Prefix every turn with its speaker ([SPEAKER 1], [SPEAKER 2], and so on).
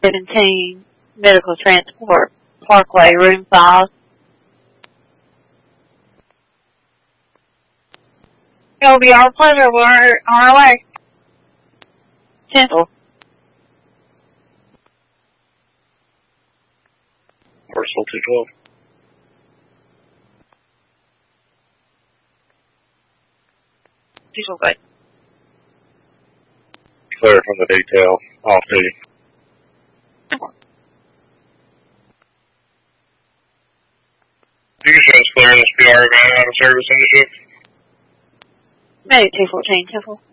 [SPEAKER 1] 17, Medical Transport Parkway, room 5.
[SPEAKER 2] It'll be our pleasure. We're on our way.
[SPEAKER 1] 10-4.
[SPEAKER 3] Parcel 212.
[SPEAKER 1] Diesel good.
[SPEAKER 3] Clear from the detail. Off duty. You can show us clear in this PR van out of service in the shift.
[SPEAKER 1] Medic 214, 10-4.